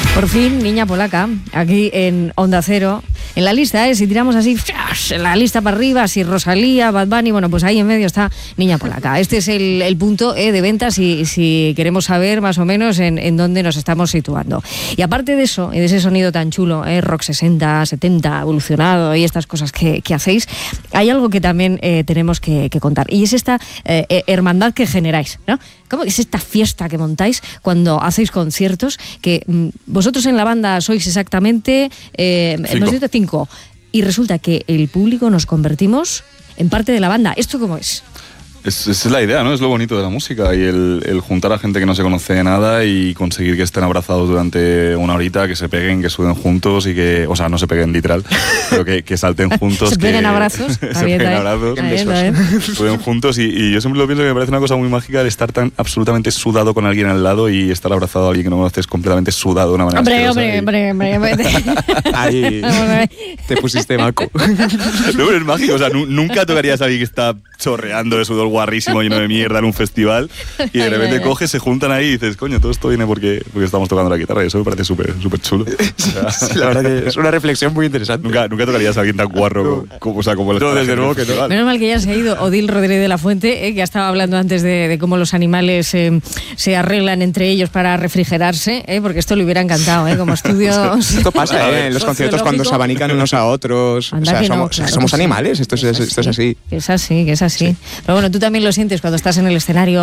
Por fin, Niña Polaca, aquí en Onda Cero. En la lista, si tiramos así, en la lista para arriba, si Rosalía, Bad Bunny, bueno, pues ahí en medio está Niña Polaca. Este es el punto de venta si queremos saber más o menos en dónde nos estamos situando. Y aparte de eso, de ese sonido tan chulo, rock 60, 70, evolucionado y estas cosas que hacéis, hay algo que también tenemos que contar. Y es esta hermandad que generáis, ¿no? ¿Cómo es esta fiesta que montáis cuando hacéis conciertos? Que vosotros en la banda sois exactamente, hemos dicho 5, y resulta que el público nos convertimos en parte de la banda. ¿Esto cómo es? Es la idea, ¿no? Es lo bonito de la música y el juntar a gente que no se conoce de nada y conseguir que estén abrazados durante una horita, que se peguen, que suden juntos y que, o sea, no se peguen literal, pero que salten juntos. Se peguen abrazos. Se peguen abrazos, suden juntos y yo siempre lo pienso que me parece una cosa muy mágica el estar tan absolutamente sudado con alguien al lado y estar abrazado a alguien que no conoces completamente sudado de una manera Hombre. Ahí te pusiste maco. No, pero es mágico, o sea, nunca tocarías a alguien que está chorreando de sudor guarrísimo, lleno de mierda en un festival y de repente coges, se juntan ahí y dices, coño, todo esto viene porque estamos tocando la guitarra y eso me parece súper chulo. O sea, la verdad que es una reflexión muy interesante. Nunca tocarías a alguien tan guarro como el no, desde luego que no. Menos mal que ya se ha ido Odil Rodríguez de la Fuente, que ha estado hablando antes de cómo los animales se arreglan entre ellos para refrigerarse, porque esto le hubiera encantado, como estudio. Esto pasa en los conciertos cuando se abanican unos a otros. Anda, o sea, somos animales, esto es así. Es así. Sí. Pero bueno, tú también lo sientes cuando estás en el escenario,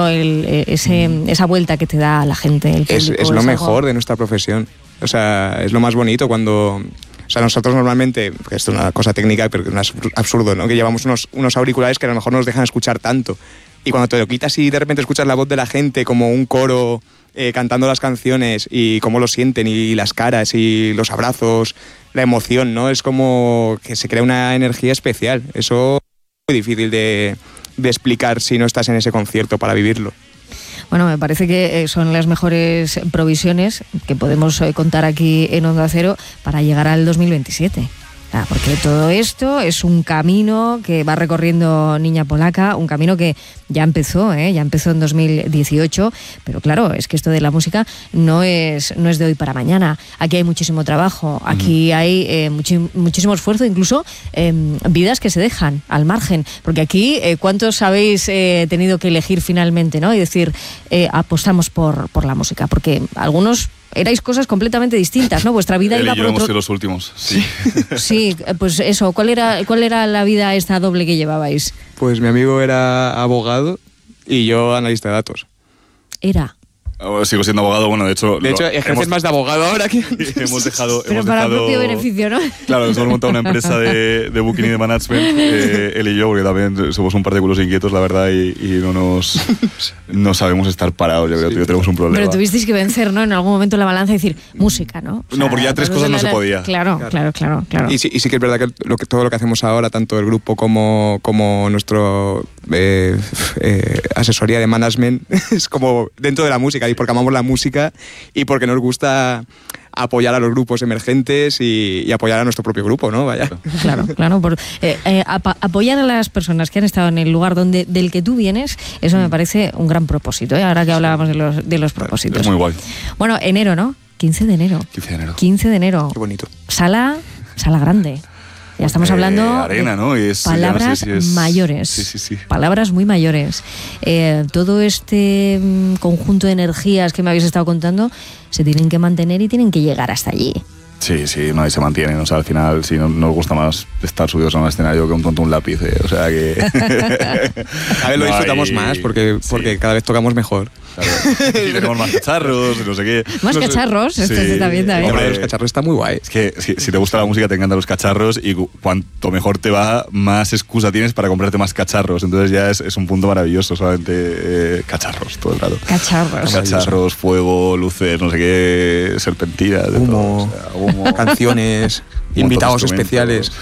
esa vuelta que te da la gente, el público. Es lo mejor de nuestra profesión. O sea, es lo más bonito cuando... O sea, nosotros normalmente, esto es una cosa técnica, pero es absurdo, ¿no? Que llevamos unos auriculares que a lo mejor no nos dejan escuchar tanto. Y cuando te lo quitas y de repente escuchas la voz de la gente como un coro cantando las canciones y cómo lo sienten y las caras y los abrazos, la emoción, ¿no? Es como que se crea una energía especial. Eso muy difícil de explicar si no estás en ese concierto para vivirlo. Bueno, me parece que son las mejores provisiones que podemos contar aquí en Onda Cero para llegar al 2027. Porque todo esto es un camino que va recorriendo Niña Polaca, un camino que ya empezó en 2018, pero claro, es que esto de la música no es de hoy para mañana. Aquí hay muchísimo trabajo, aquí hay muchísimo esfuerzo, incluso vidas que se dejan al margen, porque aquí ¿cuántos habéis tenido que elegir finalmente, ¿no? Y decir, apostamos por la música? Porque algunos erais cosas completamente distintas, ¿no? Vuestra vida iba por otro... hemos sido los últimos, sí. Sí, pues eso, ¿cuál era la vida esta doble que llevabais? Pues mi amigo era abogado y yo analista de datos. Sigo siendo abogado, bueno, de hecho ejerces más de abogado ahora que... hemos dejado... Pero para el propio beneficio, ¿no? Claro, hemos montado una empresa de booking y de management, él y yo, porque también somos un par de culos inquietos, la verdad, y no sabemos estar parados, yo creo que tenemos un problema. Pero tuvisteis que vencer, ¿no? En algún momento la balanza y decir, música, ¿no? O sea, no, porque ya 3 cosas no se podía. Claro. Y sí que es verdad que todo lo que hacemos ahora, tanto el grupo como nuestro asesoría de management, es como dentro de la música, y porque amamos la música y porque nos gusta apoyar a los grupos emergentes y apoyar a nuestro propio grupo, ¿no? Vaya. Claro. Apoyar a las personas que han estado en el lugar del que tú vienes, eso me parece un gran propósito, ahora que hablábamos de los propósitos. Es muy guay. Bueno, enero, ¿no? 15 de enero. 15 de enero. Qué bonito. Sala grande. Ya estamos hablando arena, ¿no? Y palabras mayores. Sí. Palabras muy mayores. Todo este conjunto de energías que me habéis estado contando se tienen que mantener y tienen que llegar hasta allí. Sí, nadie se mantiene, o sea, al final sí nos gusta más estar subidos a un escenario que un tonto un lápiz, o sea que... A ver, lo disfrutamos más porque cada vez tocamos mejor. Claro. Y tenemos más cacharros, no sé qué. Más cacharros, sí. También. Hombre, los cacharros está muy guay. Es que si te gusta la música te encantan los cacharros y cuanto mejor te va, más excusa tienes para comprarte más cacharros. Entonces ya es un punto maravilloso, solamente cacharros todo el rato. Cacharros, fuego, luces, no sé qué, serpentinas, humo, canciones, invitados especiales.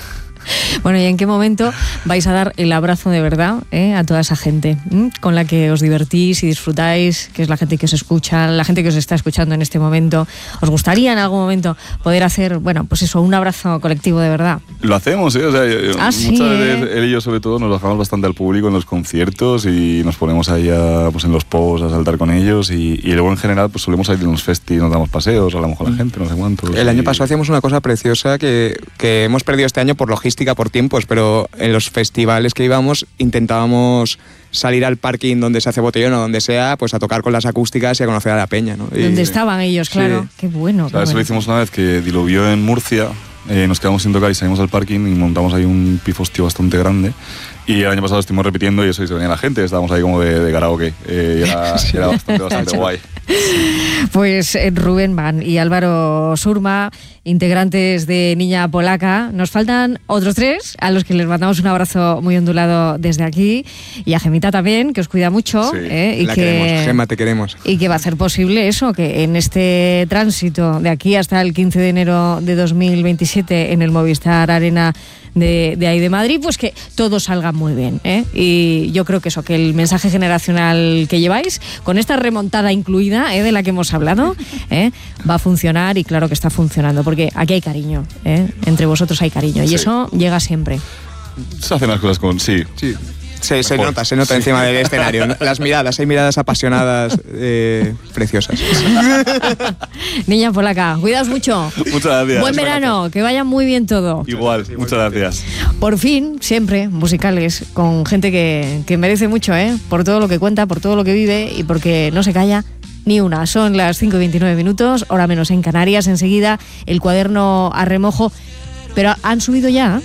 Bueno, ¿y en qué momento vais a dar el abrazo de verdad a toda esa gente con la que os divertís y disfrutáis, que es la gente que os escucha, la gente que os está escuchando en este momento? ¿Os gustaría en algún momento poder hacer, bueno, pues eso, un abrazo colectivo de verdad? Lo hacemos, o sea, sí, muchas veces él y yo sobre todo nos bajamos bastante al público en los conciertos y nos ponemos ahí pues en los pubs a saltar con ellos y luego en general pues solemos ir en los festis, nos damos paseos, hablamos con la gente, no sé cuántos. El año pasado hacíamos una cosa preciosa que hemos perdido este año por logística, por tiempos, pero en los festivales que íbamos intentábamos salir al parking donde se hace botellón o donde sea, pues a tocar con las acústicas y a conocer a la peña, ¿no? Donde estaban ellos, claro. Sí. Qué bueno. Eso lo hicimos una vez que diluvió en Murcia, nos quedamos sin tocar y salimos al parking y montamos ahí un pifostio bastante grande. Y el año pasado estuvimos repitiendo y eso, y se venía la gente, estábamos ahí como de karaoke. Y era bastante guay. Pues Rubén Van y Álvaro Surma, integrantes de Niña Polaca. Nos faltan otros 3 a los que les mandamos un abrazo muy ondulado desde aquí, y a Gemita también, que os cuida mucho. Sí, y la queremos. Gema, te queremos. Y que va a hacer posible eso, que en este tránsito de aquí hasta el 15 de enero de 2027 en el Movistar Arena de ahí de Madrid, pues que todo salga muy bien, y yo creo que eso, que el mensaje generacional que lleváis, con esta remontada incluida, de la que hemos hablado, va a funcionar, y claro que está funcionando, porque aquí hay cariño, entre vosotros hay cariño, y eso llega siempre. Se hacen las cosas con... Sí. Se nota encima del escenario. Las miradas, hay miradas apasionadas, preciosas. Niña Polaca, cuidaos mucho. Muchas gracias. Buen verano, que vaya muy bien todo. Igual, muchas gracias. Por fin, siempre musicales, con gente que merece mucho, por todo lo que cuenta, por todo lo que vive y porque no se calla ni una. Son las 5:29 minutos, hora menos en Canarias. Enseguida el cuaderno a remojo. Pero ¿han subido ya?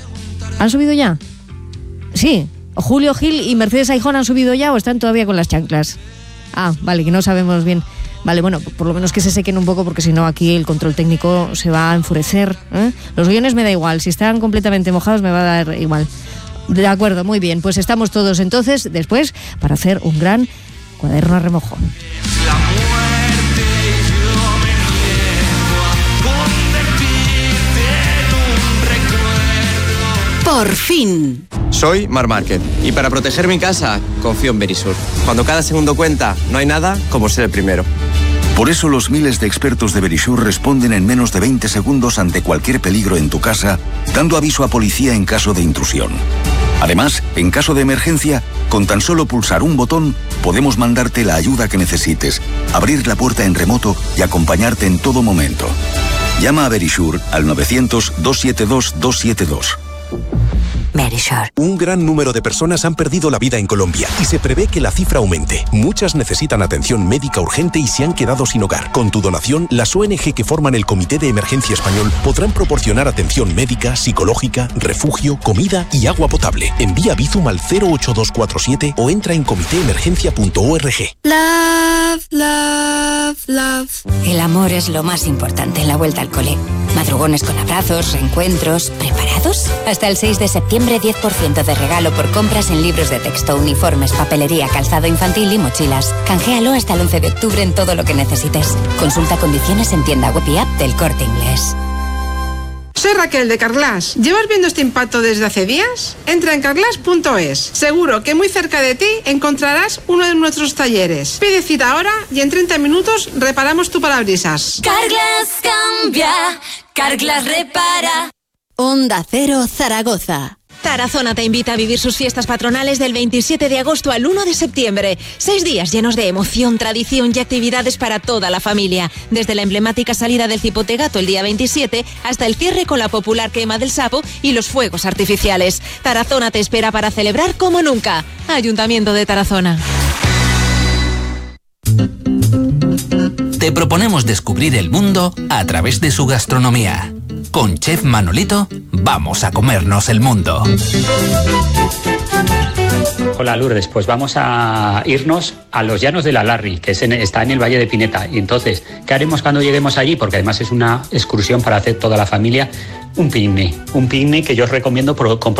Sí. ¿Julio Gil y Mercedes Aijón han subido ya o están todavía con las chanclas? Ah, vale, que no sabemos bien. Vale, bueno, por lo menos que se sequen un poco, porque si no aquí el control técnico se va a enfurecer. Los guiones me da igual, si están completamente mojados me va a dar igual. De acuerdo, muy bien, pues estamos todos entonces después para hacer un gran cuaderno a remojo. Por fin. Soy Marc Márquez y para proteger mi casa confío en Verisur. Cuando cada segundo cuenta, no hay nada como ser el primero. Por eso los miles de expertos de Verisur responden en menos de 20 segundos ante cualquier peligro en tu casa, dando aviso a policía en caso de intrusión. Además, en caso de emergencia, con tan solo pulsar un botón, podemos mandarte la ayuda que necesites, abrir la puerta en remoto y acompañarte en todo momento. Llama a Verisur al 900-272-272. Verisur. Un gran número de personas han perdido la vida en Colombia y se prevé que la cifra aumente. Muchas necesitan atención médica urgente y se han quedado sin hogar. Con tu donación, las ONG que forman el Comité de Emergencia Español podrán proporcionar atención médica, psicológica, refugio, comida y agua potable. Envía Bizum al 08247 o entra en comitéemergencia.org. Love, love, love. El amor es lo más importante en la vuelta al cole. Madrugones con abrazos, reencuentros. ¿Preparados? Hasta el 6 de septiembre, 10% de regalo por compras en libros de texto, uniformes, papelería, calzado infantil y mochilas. Canjealo hasta el 11 de octubre en todo lo que necesites. Consulta condiciones en tienda web y app del Corte Inglés. Soy Raquel de Carglass. ¿Llevas viendo este impacto desde hace días? Entra en carglass.es. Seguro que muy cerca de ti encontrarás uno de nuestros talleres. Pide cita ahora y en 30 minutos reparamos tu parabrisas. Carglass cambia, Carglass repara. Onda Cero, Zaragoza. Tarazona te invita a vivir sus fiestas patronales del 27 de agosto al 1 de septiembre. 6 días llenos de emoción, tradición y actividades para toda la familia. Desde la emblemática salida del Cipote Gato el día 27 hasta el cierre con la popular quema del sapo y los fuegos artificiales. Tarazona te espera para celebrar como nunca. Ayuntamiento de Tarazona. Te proponemos descubrir el mundo a través de su gastronomía. Con Chef Manolito, vamos a comernos el mundo. Hola Lourdes, pues vamos a irnos a los Llanos de la Larri, que está en el Valle de Pineta. Y entonces, ¿qué haremos cuando lleguemos allí? Porque además es una excursión para hacer toda la familia, un picnic que yo os recomiendo